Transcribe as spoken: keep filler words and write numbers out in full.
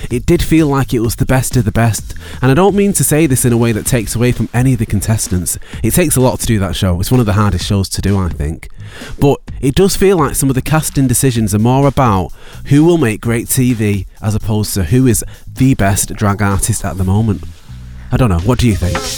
it did feel like it was the best of the best. And I don't mean to say this in a way that takes away from any of the contestants. It takes a lot to do that show. It's one of the hardest shows to do, I think. But it does feel like some of the casting decisions are more about who will make great T V as opposed to who is the best drag artist at the moment. I don't know, what do you think?